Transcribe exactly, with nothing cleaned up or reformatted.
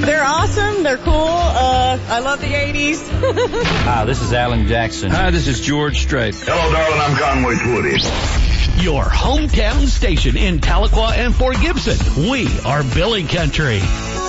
They're awesome. They're cool. Uh, I love the eighties. Hi, this is Alan Jackson. Hi, this is George Strait. Hello, darling. I'm Conway Twitty. Your hometown station in Tahlequah and Fort Gibson. We are Billy Country.